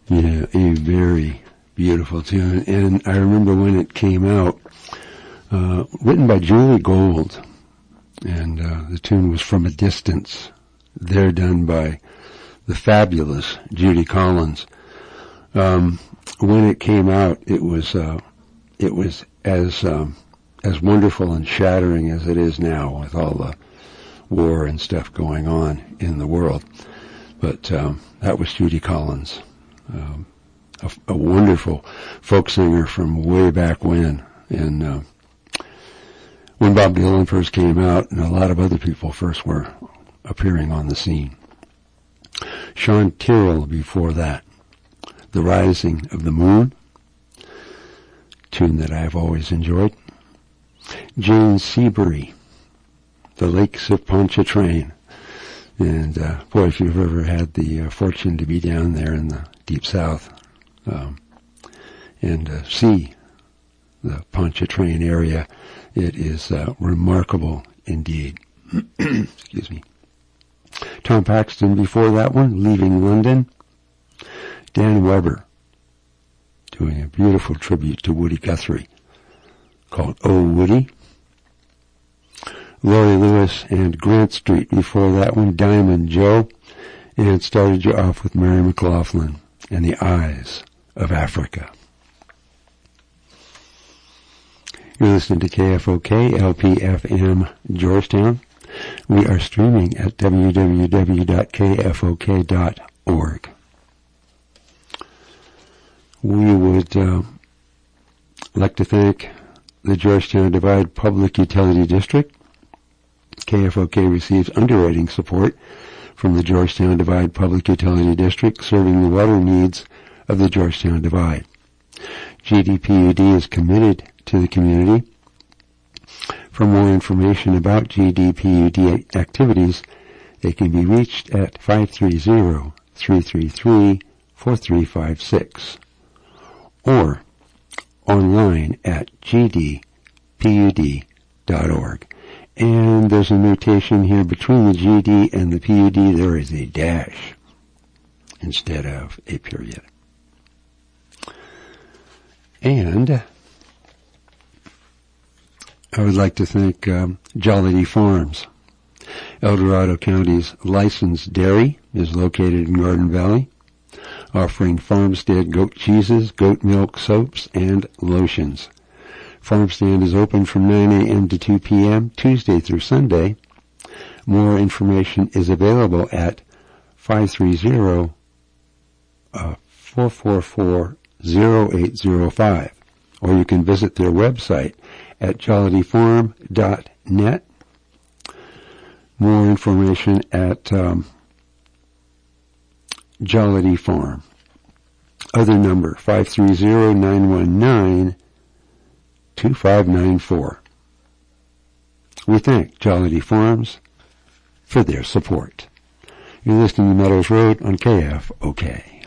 Yeah, a very beautiful tune. And I remember when it came out, written by Julie Gold, and the tune was From a Distance. They're done by the fabulous Judy Collins. When it came out, it was as wonderful and shattering as it is now, with all the war and stuff going on in the world. But that was Judy Collins, a wonderful folk singer from way back when. And when Bob Dylan first came out, and a lot of other people first were appearing on the scene. Sean Tyrrell before that, The Rising of the Moon, tune that I've always enjoyed. Jane Seabury, The Lakes of Pontchartrain. And boy, if you've ever had the fortune to be down there in the Deep South and see the Pontchartrain area, it is remarkable indeed. Excuse me. Tom Paxton before that one, Leaving London. Dan Weber doing a beautiful tribute to Woody Guthrie called Oh Woody. Laurie Lewis and Grant Street before that one, Diamond Joe. And started you off with Mary McLaughlin and The Eyes of Africa. You're listening to KFOK, LPFM, Georgetown. We are streaming at www.kfok.org. We would like to thank the Georgetown Divide Public Utility District. KFOK receives underwriting support from the Georgetown Divide Public Utility District, serving the water needs of the Georgetown Divide. GDPUD is committed to the community. For more information about GDPUD activities, they can be reached at 530-333-4356 or online at gdpud.org. And there's a notation here between the GD and the PUD. There is a dash instead of a period. And I would like to thank Jollity Farms. El Dorado County's licensed dairy is located in Garden Valley, offering farmstead goat cheeses, goat milk, soaps, and lotions. Farmstand is open from 9 a.m. to 2 p.m., Tuesday through Sunday. More information is available at 530-444-0805, or you can visit their website at jollityfarm.net. More information at Jollity Farm. Other number, 530-919-2594. We thank Jollity Farms for their support. You're listening to Meadows Road on KFOK.